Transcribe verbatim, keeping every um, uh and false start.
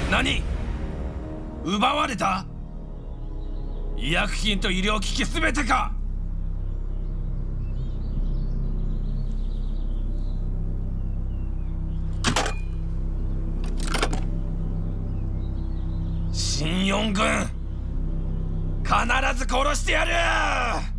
何？奪われた？医薬品と医療機器すべてか？新四軍、必ず殺してやる！